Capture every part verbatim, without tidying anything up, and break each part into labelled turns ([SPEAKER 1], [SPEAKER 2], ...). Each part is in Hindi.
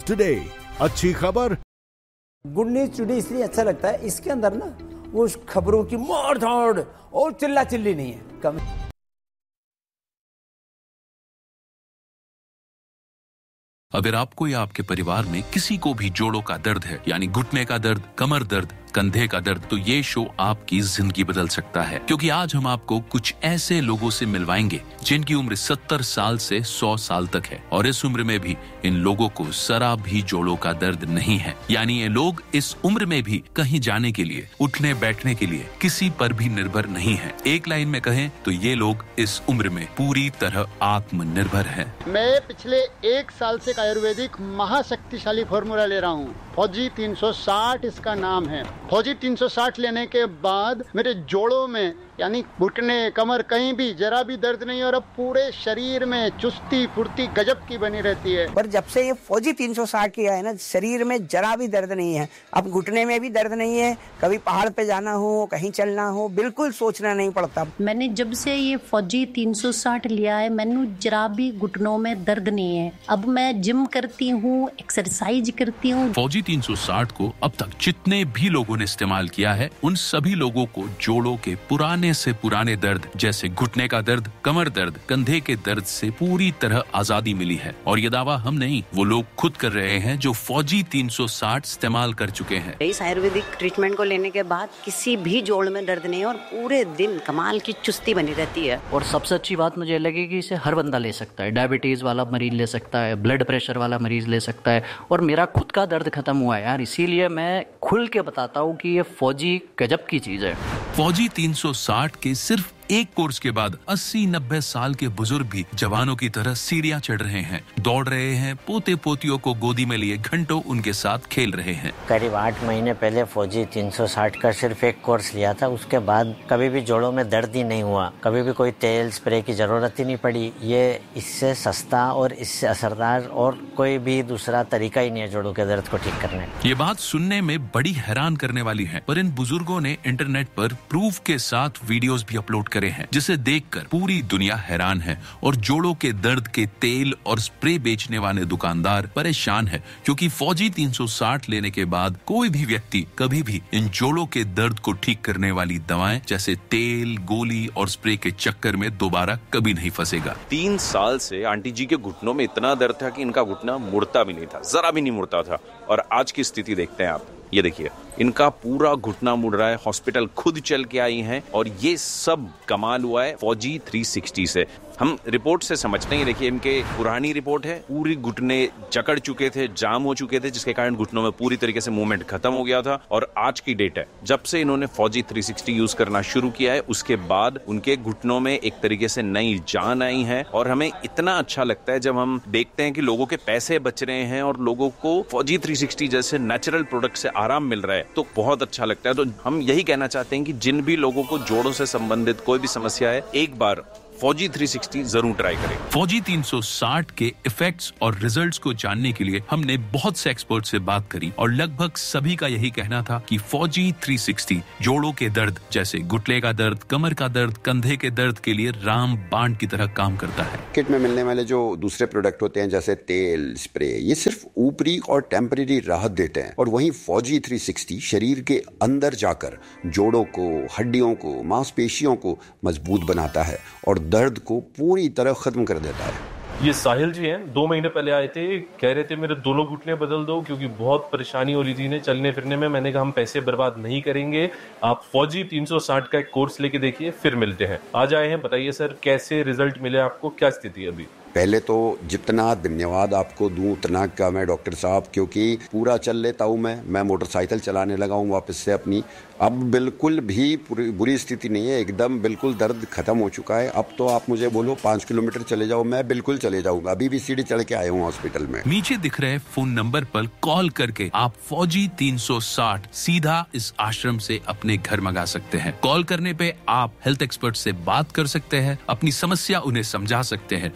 [SPEAKER 1] टुडे। अच्छी खबर।
[SPEAKER 2] गुड न्यूज टुडे इसलिए अच्छा लगता है, इसके अंदर ना वो खबरों की मार धाड़ और चिल्ला चिल्ली नहीं है, कम।
[SPEAKER 3] अगर आपको या आपके परिवार में किसी को भी जोड़ों का दर्द है, यानी घुटने का दर्द, कमर दर्द, कंधे का दर्द, तो ये शो आपकी जिंदगी बदल सकता है, क्योंकि आज हम आपको कुछ ऐसे लोगों से मिलवाएंगे जिनकी उम्र सत्तर साल से सौ साल तक है, और इस उम्र में भी इन लोगों को जरा भी जोड़ों का दर्द नहीं है। यानी ये लोग इस उम्र में भी कहीं जाने के लिए, उठने बैठने के लिए किसी पर भी निर्भर नहीं है। एक लाइन में कहें तो ये लोग इस उम्र में पूरी तरह आत्मनिर्भर है।
[SPEAKER 4] मैं पिछले एक साल से आयुर्वेदिक महाशक्तिशाली फॉर्मूला ले रहा हूँ। फौजी तीन सौ साठ इसका नाम है। फौजी तीन सौ साठ लेने के बाद मेरे जोड़ों में यानी घुटने, कमर, कहीं भी जरा भी दर्द नहीं, और अब पूरे शरीर में चुस्ती फुर्ती गजब की बनी रहती है।
[SPEAKER 2] पर जब से ये फौजी तीन सौ साठ किया है ना, शरीर में जरा भी दर्द नहीं है। अब घुटने में भी दर्द नहीं है, कभी पहाड़ पे जाना हो, कहीं चलना हो, बिल्कुल सोचना नहीं पड़ता।
[SPEAKER 5] मैंने जब से ये फौजी तीन सौ साठ लिया है, मैंने जरा भी घुटनों में दर्द नहीं है। अब मैं जिम करती हूँ, एक्सरसाइज करती हूँ।
[SPEAKER 3] फौजी तीन सौ साठ को अब तक जितने भी लोगों ने इस्तेमाल किया है, उन सभी लोगों को जोड़ों के पुराने से पुराने दर्द जैसे घुटने का दर्द, कमर दर्द, कंधे के दर्द से पूरी तरह आजादी मिली है। और ये दावा हम नहीं, वो लोग खुद कर रहे हैं जो फौजी तीन सौ साठ इस्तेमाल कर चुके हैं।
[SPEAKER 6] इस आयुर्वेदिक ट्रीटमेंट को लेने के बाद किसी भी जोड़ में दर्द नहीं है और पूरे दिन कमाल की चुस्ती बनी रहती है।
[SPEAKER 7] और सबसे अच्छी बात मुझे लगी कि इसे हर बंदा ले सकता है। डायबिटीज वाला मरीज ले सकता है, ब्लड प्रेशर वाला मरीज ले सकता है, और मेरा खुद का दर्द खत्म हुआ है यार। इसीलिए मैं खुल के बताता हूँ कि ये फौजी गजब की चीज है।
[SPEAKER 3] फौजी तीन सौ साठ के सिर्फ एक कोर्स के बाद अस्सी नब्बे साल के बुजुर्ग भी जवानों की तरह सीढ़ियां चढ़ रहे हैं, दौड़ रहे हैं, पोते पोतियों को गोदी में लिए घंटों उनके साथ खेल रहे हैं।
[SPEAKER 8] करीब आठ महीने पहले फौजी तीन सौ साठ का सिर्फ एक कोर्स लिया था। उसके बाद कभी भी जोड़ों में दर्द ही नहीं हुआ, कभी भी कोई तेल स्प्रे की जरूरत ही नहीं पड़ी। ये इससे सस्ता और इससे असरदार और कोई भी दूसरा तरीका ही नहीं है जोड़ों के दर्द को ठीक करने।
[SPEAKER 3] ये बात सुनने में बड़ी हैरान करने वाली है, पर इन बुजुर्गों ने इंटरनेट पर प्रूफ के साथ वीडियोस भी अपलोड करे हैं, जिसे देखकर पूरी दुनिया हैरान है। और जोड़ों के दर्द के तेल और स्प्रे बेचने वाले दुकानदार परेशान है, क्योंकि फौजी तीन सौ साठ लेने के बाद कोई भी व्यक्ति कभी भी इन जोड़ों के दर्द को ठीक करने वाली दवाएं जैसे तेल, गोली और स्प्रे के चक्कर में दोबारा कभी नहीं फंसेगा।
[SPEAKER 9] तीन साल से आंटी जी के घुटनों में इतना दर्द था कि इनका घुटना मुड़ता भी नहीं था, जरा भी नहीं मुड़ता था। और आज की स्थिति देखते हैं आप, ये देखिए इनका पूरा घुटना मुड़ रहा है। हॉस्पिटल खुद चल के आई हैं, और ये सब कमाल हुआ है फौजी तीन सौ साठ से। हम रिपोर्ट से समझते हैं, देखिए इनके पुरानी रिपोर्ट है, पूरी घुटने जकड़ चुके थे, जाम हो चुके थे, जिसके कारण घुटनों में पूरी तरीके से मूवमेंट खत्म हो गया था। और आज की डेट है, जब से इन्होंने फौजी तीन सौ साठ यूज करना शुरू किया है, उसके बाद उनके घुटनों में एक तरीके से नई जान आई है। और हमें इतना अच्छा लगता है जब हम देखते हैं कि लोगों के पैसे बच रहे हैं और लोगों को फौजी तीन सौ साठ जैसे नेचुरल प्रोडक्ट से आराम मिल रहा है, तो बहुत अच्छा लगता है। तो हम यही कहना चाहते हैं कि जिन भी लोगों को जोड़ों से संबंधित कोई भी समस्या है, एक बार फौजी तीन सौ साठ जरूर ट्राई करें।
[SPEAKER 3] फौजी तीन सौ साठ के इफेक्ट्स और रिजल्ट्स को जानने के लिए हमने बहुत से एक्सपर्ट से बात करी, और लगभग सभी का यही कहना था कि फौजी तीन सौ साठ जोड़ों के दर्द जैसे घुटने का दर्द, कमर का दर्द, कंधे के दर्द के लिए रामबाण की तरह काम करता है।
[SPEAKER 10] किट में मिलने वाले जो दूसरे प्रोडक्ट होते हैं जैसे तेल, स्प्रे, ये सिर्फ ऊपरी और टेम्परेरी राहत देते हैं, और वहीं फौजी तीन सौ साठ शरीर के अंदर जाकर जोड़ों को, हड्डियों को, मांसपेशियों को मजबूत बनाता है और दर्द को पूरी तरह खत्म कर देता है।
[SPEAKER 11] ये साहिल जी हैं, दो महीने पहले आए थे, कह रहे थे मेरे दोनों घुटने बदल दो क्योंकि बहुत परेशानी हो रही थी इन्हें चलने फिरने में। मैंने कहा हम पैसे बर्बाद नहीं करेंगे, आप फौजी तीन सौ साठ का एक कोर्स लेके देखिए, फिर मिलते हैं। आज आए हैं, बताइए सर कैसे रिजल्ट मिले आपको, क्या स्थिति है अभी?
[SPEAKER 10] पहले तो जितना धन्यवाद आपको दूं उतना का मैं डॉक्टर साहब, क्योंकि पूरा चल लेता हूं मैं मैं मोटरसाइकिल चलाने लगा हूं वापस से अपनी। अब बिल्कुल भी बुरी स्थिति नहीं है, एकदम बिल्कुल दर्द खत्म हो चुका है। अब तो आप मुझे बोलो पाँच किलोमीटर चले जाओ, मैं बिल्कुल चले जाऊंगा। अभी भी सीढ़ी चढ़ के आया हूँ हॉस्पिटल में।
[SPEAKER 3] नीचे दिख रहे फोन नंबर पर कॉल करके आप फौजी तीन सौ साठ सीधा इस आश्रम से अपने घर मंगा सकते हैं। कॉल करने पे आप हेल्थ एक्सपर्ट से बात कर सकते हैं, अपनी समस्या उन्हें समझा सकते हैं। फिर चाहे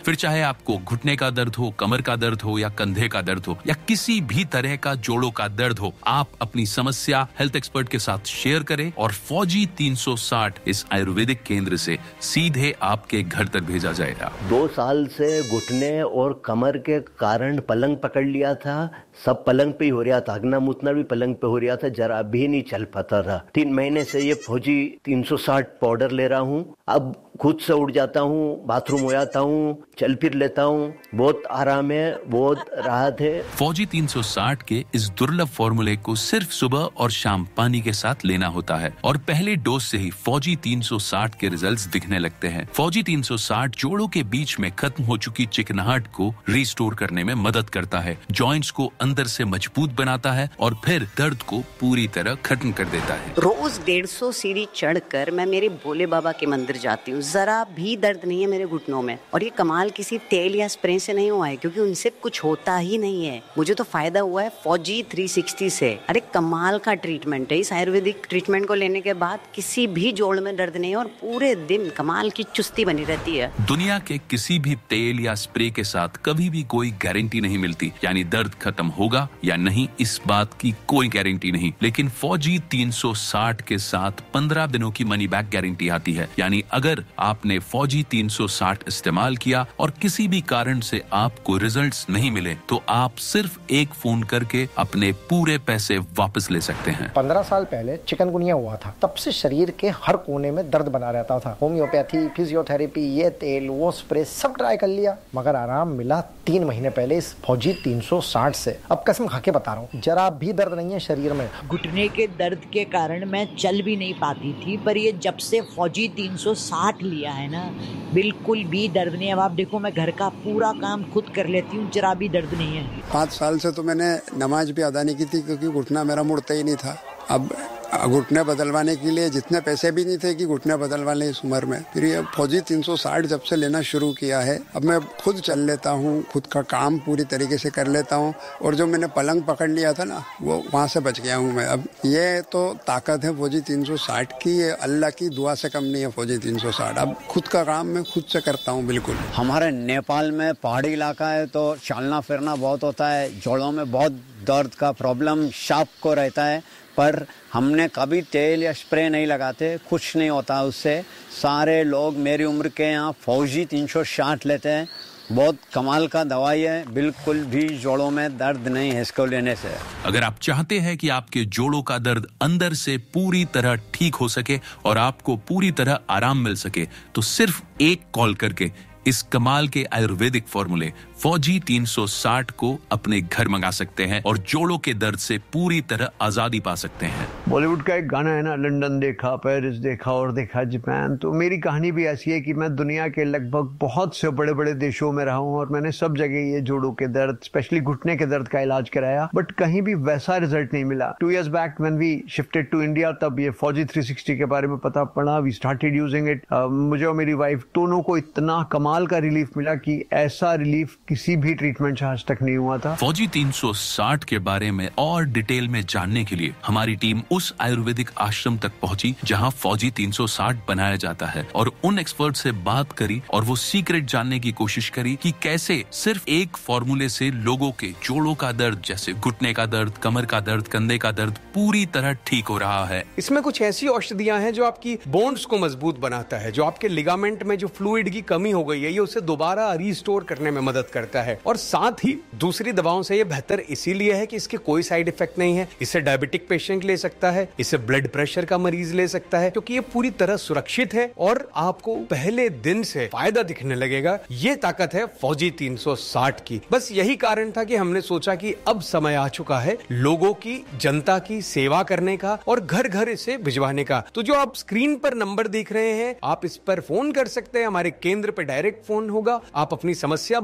[SPEAKER 3] आपको घुटने का दर्द हो, कमर का दर्द हो या कंधे का दर्द हो या किसी भी तरह का जोड़ों का दर्द हो, आप अपनी समस्या हेल्थ एक्सपर्ट के साथ शेयर करें और फौजी तीन सौ साठ इस आयुर्वेदिक केंद्र से सीधे आपके घर तक भेजा जाएगा।
[SPEAKER 12] दो साल से घुटने और कमर के कारण पलंग पकड़ लिया था, सब पलंग पे ही हो रहा था, अगना मुतना भी पलंग पे हो रहा था, जरा भी नहीं चल पाता था। तीन महीने से ये फौजी तीन सौ साठ पाउडर ले रहा हूँ, अब खुद से उठ जाता हूँ, बाथरूम हो जाता हूँ, चल फिर लेता हूँ, बहुत आराम है, बहुत राहत है।
[SPEAKER 3] फौजी तीन सौ साठ के इस दुर्लभ फॉर्मूले को सिर्फ सुबह और शाम पानी के साथ लेना होता है और पहले डोज से ही फौजी तीन सौ साठ के रिजल्ट्स दिखने लगते हैं। फौजी तीन सौ साठ जोड़ों के बीच में खत्म हो चुकी चिकनाहट को रिस्टोर करने में मदद करता है, जॉइंट्स को अंदर से मजबूत बनाता है और फिर दर्द को पूरी तरह खत्म कर देता है।
[SPEAKER 6] रोज डेढ़ सौ सीढ़ी चढ़कर मैं मेरे भोले बाबा के मंदिर जाती हूँ, जरा भी दर्द नहीं है मेरे घुटनों में। और ये कमाल किसी तेल या स्प्रे से नहीं हुआ है, क्योंकि उनसे कुछ होता ही नहीं है। मुझे तो फायदा हुआ है फौजी तीन सौ साठ से। अरे कमाल का ट्रीटमेंट है। इस आयुर्वेदिक ट्रीटमेंट को लेने के बाद किसी भी जोड़ में दर्द नहीं है और पूरे दिन कमाल की चुस्ती बनी रहती है।
[SPEAKER 3] दुनिया के किसी भी तेल या स्प्रे के साथ कभी भी कोई गारंटी नहीं मिलती, यानी दर्द खत्म होगा या नहीं इस बात की कोई गारंटी नहीं। लेकिन फौजी तीन सौ साठ के साथ पंद्रह दिनों की मनी बैक गारंटी आती है, यानी अगर आपने फौजी तीन सौ साठ इस्तेमाल किया और किसी भी कारण से आपको रिजल्ट्स नहीं मिले तो आप सिर्फ एक फोन करके अपने पूरे पैसे वापस ले सकते हैं।
[SPEAKER 13] पंद्रह साल पहले चिकनगुनिया हुआ था, तब से शरीर के हर कोने में दर्द बना रहता था। होम्योपैथी, फिजियोथेरेपी, ये तेल वो स्प्रे सब ट्राई कर लिया, मगर आराम मिला तीन महीने पहले इस फौजी तीन सौ साठ से। अब कसम खा के बता रहा हूँ, जरा भी दर्द नहीं है शरीर में।
[SPEAKER 14] घुटने के दर्द के कारण मैं चल भी नहीं पाती थी, पर ये जब से फौजी तीन सौ साठ लिया है ना, बिल्कुल भी दर्द नहीं है। अब आप देखो, मैं घर का पूरा काम खुद कर लेती हूँ, जरा भी दर्द नहीं है।
[SPEAKER 15] पाँच साल से तो मैंने नमाज भी अदा नहीं की थी, क्योंकि घुटना मेरा मुड़ता ही नहीं था। अब घुटने बदलवाने के लिए जितने पैसे भी नहीं थे कि घुटने बदलवाने इस उम्र में, फिर ये फौजी तीन सौ साठ जब से लेना शुरू किया है, अब मैं खुद चल लेता हूँ, खुद का काम पूरी तरीके से कर लेता हूँ। और जो मैंने पलंग पकड़ लिया था ना, वो वहाँ से बच गया हूँ मैं। अब ये तो ताकत है फौजी तीन सौ साठ की, ये अल्लाह की दुआ से कम नहीं है फौजी तीन सौ साठ। अब खुद का काम मैं खुद से करता हूँ बिल्कुल।
[SPEAKER 16] हमारे नेपाल में पहाड़ी इलाका है तो चलना फिरना बहुत होता है, जोड़ों में बहुत दर्द का प्रॉब्लम शाप को रहता है, पर हमने कभी तेल या स्प्रे नहीं लगाते, कुछ नहीं होता उससे। सारे लोग मेरी उम्र के यहाँ फौजी तीन सौ साठ लेते हैं, बहुत कमाल का दवाई है, बिल्कुल भी जोड़ों में दर्द नहीं है इसको लेने से।
[SPEAKER 3] अगर आप चाहते हैं कि आपके जोड़ों का दर्द अंदर से पूरी तरह ठीक हो सके और आपको पूरी तरह आराम मिल सके, तो सिर्फ एक कॉल करके इस कमाल के आयुर्वेदिक फॉर्मूले फौजी तीन सौ साठ को अपने घर मंगा सकते हैं और जोड़ों के दर्द से पूरी तरह आजादी पा सकते हैं।
[SPEAKER 1] बॉलीवुड का एक गाना है ना, लंदन देखा, पेरिस देखा और देखा जापान। तो मेरी कहानी भी ऐसी है कि मैं दुनिया के लगभग बहुत से बड़े बड़े देशों में रहा हूं और मैंने सब जगह ये जोड़ों के दर्द, स्पेशली घुटने के दर्द का इलाज कराया, बट कहीं भी वैसा रिजल्ट नहीं मिला। Two years back when we shifted to India, तब ये फौजी तीन सौ साठ के बारे में पता पड़ा, वी स्टार्टेड यूजिंग इट। मुझे और मेरी वाइफ दोनों को इतना कमाल का रिलीफ मिला कि ऐसा रिलीफ किसी भी ट्रीटमेंट से आज तक नहीं हुआ था।
[SPEAKER 3] फौजी तीन सौ साठ के बारे में और डिटेल में जानने के लिए हमारी टीम उस आयुर्वेदिक आश्रम तक पहुंची जहां फौजी तीन सौ साठ बनाया जाता है और उन एक्सपर्ट से बात करी और वो सीक्रेट जानने की कोशिश करी कि कैसे सिर्फ एक फॉर्मूले से लोगों के जोड़ों का दर्द, जैसे घुटने का दर्द, कमर का दर्द, कंधे का दर्द पूरी तरह ठीक हो रहा है।
[SPEAKER 17] इसमें कुछ ऐसी औषधियां हैं जो आपकी बोन्स को मजबूत बनाता है, जो आपके लिगामेंट में जो फ्लूइड की कमी हो गई है, ये उसे दोबारा रिस्टोर करने में मदद करता है। और साथ ही दूसरी दवाओं से ये बेहतर इसीलिए है कि इसके कोई साइड इफेक्ट नहीं है। इसे डायबिटिक पेशेंट ले सकता है, इसे ब्लड प्रेशर का मरीज ले सकता है, क्योंकि ये पूरी तरह सुरक्षित है और आपको पहले दिन से फायदा दिखने लगेगा। ये ताकत है फौजी तीन सौ साठ की। बस यही कारण था कि हमने सोचा कि अब समय आ चुका है लोगों की, जनता की सेवा करने का और घर घर इसे भिजवाने का। तो जो आप स्क्रीन पर नंबर देख रहे हैं, आप इस पर फोन कर सकते हैं, हमारे केंद्र पर डायरेक्ट फोन होगा। आप अपनी समस्या बताइए,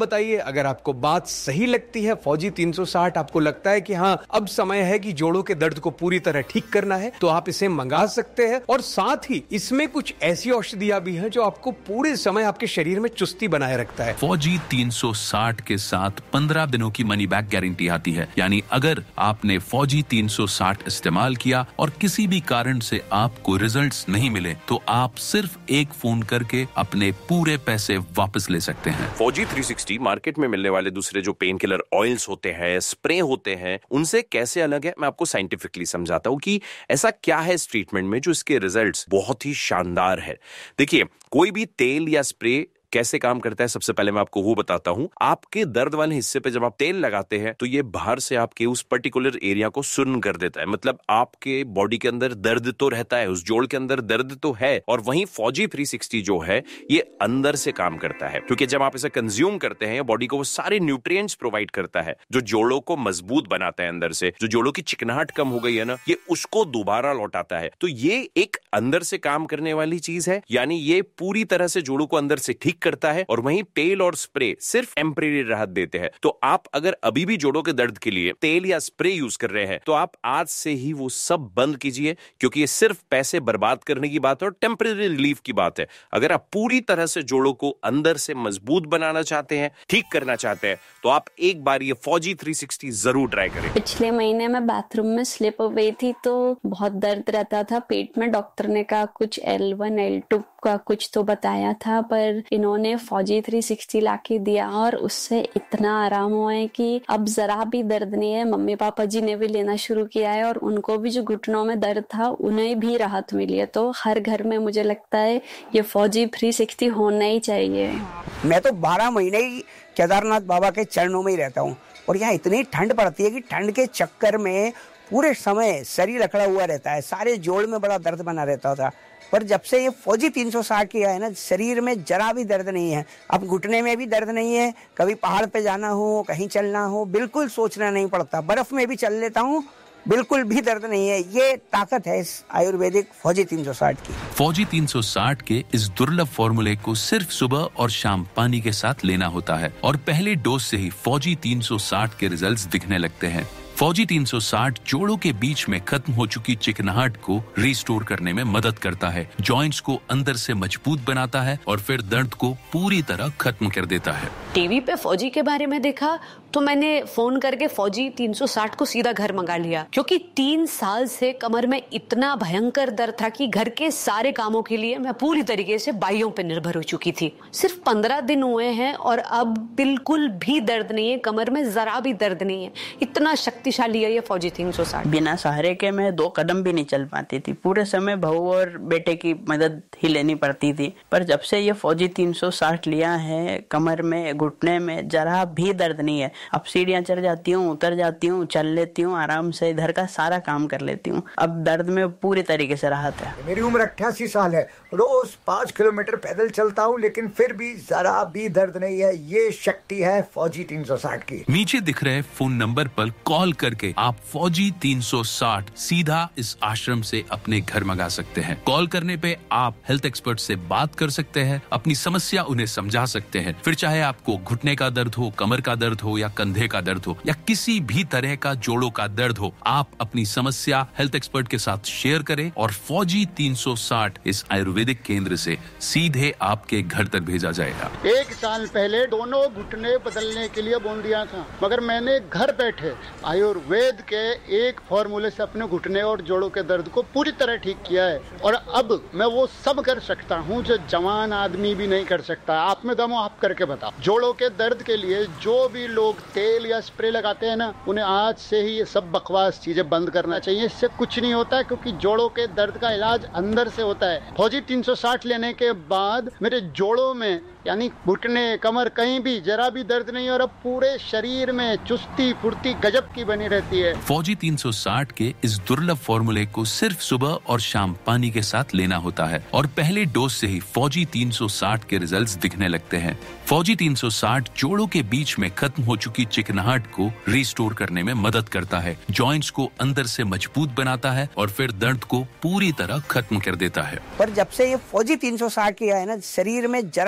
[SPEAKER 17] अगर आपको बात सही लगती है, फौजी तीन सौ साठ आपको लगता है कि हाँ अब समय है कि जोड़ों के दर्द को पूरी तरह ठीक करना है, तो आप इसे मंगा सकते हैं। और साथ ही इसमें कुछ ऐसी औषधियां भी हैं जो आपको पूरे समय आपके शरीर में चुस्ती बनाए रखता है।
[SPEAKER 3] फौजी तीन सौ साठ के साथ पंद्रह दिनों की मनी बैक गारंटी आती है, यानी अगर आपने फौजी तीन सौ साठ इस्तेमाल किया और किसी भी कारण से आपको रिजल्ट्स नहीं मिले, तो आप सिर्फ एक फोन करके अपने पूरे पैसे वापस ले सकते हैं।
[SPEAKER 9] फौजी तीन सौ साठ मार्केट में मिलने वाले दूसरे जो पेन किलर ऑयल्स होते हैं, स्प्रे होते हैं, उनसे कैसे अलग है मैं आपको साइंटिफिकली समझाता हूँ कि ऐसा क्या है इस ट्रीटमेंट में जो इसके रिजल्ट्स बहुत ही शानदार है। देखिए, कोई भी तेल या स्प्रे कैसे काम करता है, सबसे पहले मैं आपको वो बताता हूं। आपके दर्द वाले हिस्से पे जब आप तेल लगाते हैं तो ये बाहर से आपके उस पर्टिकुलर एरिया को सुन्न कर देता है, मतलब आपके बॉडी के अंदर दर्द तो रहता है, उस जोड़ के अंदर दर्द तो है, और वहीं फौजी तीन सौ साठ जो है ये अंदर से काम करता है, क्योंकि जब आप इसे कंज्यूम करते हैं बॉडी को वो सारे न्यूट्रिएंट्स प्रोवाइड करता है जो जोड़ों को मजबूत बनाता है, अंदर से जो जोड़ों की चिकनाहट कम हो गई है ना, ये उसको दोबारा लौटाता है। तो ये एक अंदर से काम करने वाली चीज है, यानी ये पूरी तरह से जोड़ों को अंदर से ठीक करता है। और वहीं तेल और स्प्रे सिर्फ टेम्परेरी राहत देते हैं। तो आप अगर अभी भी जोड़ों के दर्द के लिए तेल या स्प्रे यूज कर रहे हैं तो आप आज से ही वो सब बंद कीजिए, क्योंकि ये सिर्फ पैसे बर्बाद करने की बात है और टेम्परेरी रिलीफ की बात है। अगर आप पूरी तरह से जोड़ों को अंदर से मजबूत बनाना चाहते हैं, ठीक करना चाहते हैं, तो आप एक बार ये फौजी तीन सौ साठ जरूर ट्राई करें।
[SPEAKER 18] पिछले महीने मैं बाथरूम में स्लिप हो गई थी तो बहुत दर्द रहता था पेट में। डॉक्टर ने कहा कुछ एल वन एल टू का कुछ तो बताया था, पर इन्होंने फौजी तीन सौ साठ लाके दिया और उससे इतना आराम हुआ है कि अब जरा भी दर्द नहीं है। मम्मी पापा जी ने भी लेना शुरू किया है और उनको भी जो घुटनों में दर्द था उन्हें भी राहत मिली है। तो हर घर में मुझे लगता है ये फौजी तीन सौ साठ होना ही चाहिए।
[SPEAKER 2] मैं तो बारह महीने ही केदारनाथ बाबा के चरणों में ही रहता हूँ और यहाँ इतनी ठंड पड़ती है कि ठंड के चक्कर में पूरे समय शरीर अकड़ा हुआ रहता है, सारे जोड़ में बड़ा दर्द बना रहता था। पर जब से ये फौजी तीन सौ साठ किया है ना, शरीर में जरा भी दर्द नहीं है। अब घुटने में भी दर्द नहीं है, कभी पहाड़ पे जाना हो, कहीं चलना हो, बिल्कुल सोचना नहीं पड़ता। बर्फ में भी चल लेता हूँ, बिल्कुल भी दर्द नहीं है। ये ताकत है इस आयुर्वेदिक फौजी तीन सौ साठ की।
[SPEAKER 3] फौजी तीन सौ साठ के इस दुर्लभ फॉर्मूले को सिर्फ सुबह और शाम पानी के साथ लेना होता है और पहले डोज से ही फौजी तीन सौ साठ के रिजल्ट्स दिखने लगते हैं। फौजी तीन सौ साठ जोड़ों के बीच में खत्म हो चुकी चिकनाहट को रिस्टोर करने में मदद करता है, जॉइंट्स को अंदर से मजबूत बनाता है और फिर दर्द को पूरी तरह खत्म कर देता है।
[SPEAKER 19] टीवी पे फौजी के बारे में देखा तो मैंने फोन करके फौजी तीन सौ साठ को सीधा घर मंगा लिया, क्योंकि तीन साल से कमर में इतना भयंकर दर्द था कि घर के सारे कामों के लिए मैं पूरी तरीके से बाइयों पे निर्भर हो चुकी थी। सिर्फ पंद्रह दिन हुए हैं और अब बिल्कुल भी दर्द नहीं है, कमर में जरा भी दर्द नहीं है। इतना शक्तिशाली है ये फौजी तीन सौ साठ।
[SPEAKER 20] बिना सहारे के मैं दो कदम भी नहीं चल पाती थी, पूरे समय बहू और बेटे की मदद ही लेनी पड़ती थी। पर जब से ये फौजी तीन सौ साठ लिया है, कमर में घुटने में जरा भी दर्द नहीं है। अब सीढ़ियां चढ़ जाती हूँ, उतर जाती हूँ, चल लेती हूँ, आराम से इधर का सारा काम कर लेती हूँ। अब दर्द में पूरी तरीके से राहत है।
[SPEAKER 21] मेरी उम्र अट्ठासी साल है, रोज पाँच किलोमीटर पैदल चलता हूँ, लेकिन फिर भी जरा भी दर्द नहीं है। ये शक्ति है फौजी तीन सौ साठ की।
[SPEAKER 3] नीचे दिख रहे फोन नंबर पर कॉल करके आप फौजी तीन सौ साठ सीधा इस आश्रम से अपने घर मंगा सकते हैं। कॉल करने पे आप हेल्थ एक्सपर्ट से बात कर सकते हैं, अपनी समस्या उन्हें समझा सकते हैं। फिर चाहे आपको घुटने का दर्द हो, कमर का दर्द हो या कंधे का दर्द हो या किसी भी तरह का जोड़ों का दर्द हो, आप अपनी समस्या हेल्थ एक्सपर्ट के साथ शेयर करें और फौजी तीन सौ साठ इस आयुर्वेदिक केंद्र से सीधे आपके घर तक भेजा जाएगा।
[SPEAKER 4] एक साल पहले दोनों घुटने बदलने के लिए बोल दिया था, मगर मैंने घर बैठे आयुर्वेद के एक फॉर्मूले से अपने घुटने और जोड़ों के दर्द को पूरी तरह ठीक किया है और अब मैं वो सब कर सकता हूँ जो जवान आदमी भी नहीं कर सकता। आप में दम हो, आप करके बताओ। जोड़ों के दर्द के लिए जो भी लोग तेल या स्प्रे लगाते हैं ना, उन्हें आज से ही ये सब बकवास चीजें बंद करना चाहिए। इससे कुछ नहीं होता है, क्योंकि जोड़ों के दर्द का इलाज अंदर से होता है। फौजी तीन सौ साठ लेने के बाद मेरे जोड़ों में यानी घुटने, कमर, कहीं भी जरा भी दर्द नहीं और अब पूरे शरीर में चुस्ती फुर्ती गजब की बनी रहती है।
[SPEAKER 3] फौजी तीन सौ साठ के इस दुर्लभ फॉर्मूले को सिर्फ सुबह और शाम पानी के साथ लेना होता है और पहले डोज से ही फौजी तीन सौ साठ के रिजल्ट्स दिखने लगते हैं। फौजी तीन सौ साठ जोड़ों के बीच में खत्म हो चुकी चिकनाहट को रिस्टोर करने में मदद करता है, जॉइंट्स को अंदर से मजबूत बनाता है और फिर दर्द को पूरी तरह खत्म कर देता है।
[SPEAKER 2] पर जब से ये फौजी तीन सौ साठ किया है ना, शरीर में जरा भी दर्द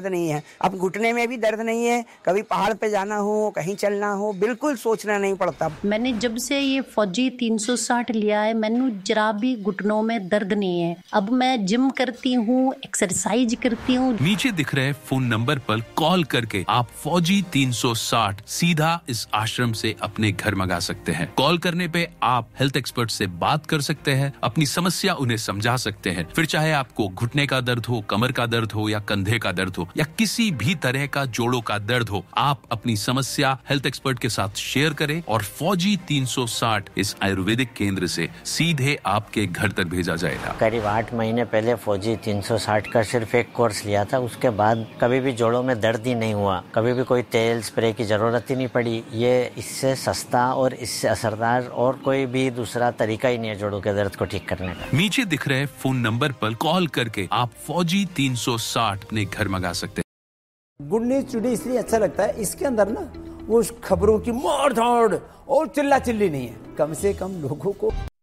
[SPEAKER 2] दर्द नहीं है। अब घुटने में भी दर्द नहीं है, कभी पहाड़ पे जाना हो, कहीं चलना हो, बिल्कुल सोचना नहीं पड़ता।
[SPEAKER 5] मैंने जब से ये फौजी तीन सौ साठ लिया है, मैंने जरा भी घुटनों में दर्द नहीं है। अब मैं जिम करती हूँ, एक्सरसाइज करती हूँ।
[SPEAKER 3] नीचे दिख रहे फोन नंबर पर कॉल करके आप फौजी तीन सौ साठ सीधा इस आश्रम से अपने घर मंगा सकते हैं। कॉल करने पे आप हेल्थ एक्सपर्ट से बात कर सकते हैं, अपनी समस्या उन्हें समझा सकते हैं। फिर चाहे आपको घुटने का दर्द हो, कमर का दर्द हो या कंधे का दर्द हो या किसी भी तरह का जोड़ों का दर्द हो, आप अपनी समस्या हेल्थ एक्सपर्ट के साथ शेयर करें और फौजी तीन सौ साठ इस आयुर्वेदिक केंद्र से सीधे आपके घर तक भेजा जाएगा।
[SPEAKER 8] करीब आठ महीने पहले फौजी तीन सौ साठ का सिर्फ एक कोर्स लिया था, उसके बाद कभी भी जोड़ों में दर्द ही नहीं हुआ, कभी भी कोई तेल स्प्रे की जरूरत ही नहीं पड़ी। ये इससे सस्ता और इससे असरदार और कोई भी दूसरा तरीका ही नहीं है जोड़ों के दर्द को ठीक करने का।
[SPEAKER 3] नीचे दिख रहे फोन नंबर पर कॉल करके आप फौजी तीन सौ साठ अपने घर मंगा सकते हैं।
[SPEAKER 22] गुड न्यूज टुडे इसलिए अच्छा लगता है, इसके अंदर ना वो खबरों की मार धाड़ और चिल्ला चिल्ली नहीं है, कम से कम लोगों को